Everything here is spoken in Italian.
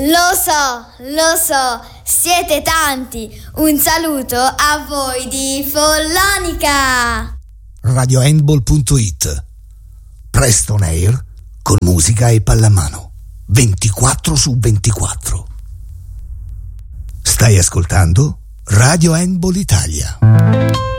Lo so, siete tanti. Un saluto a voi di Follonica. RadioHandball.it. Presto on air con musica e pallamano 24/24. Stai ascoltando Radio Handball Italia.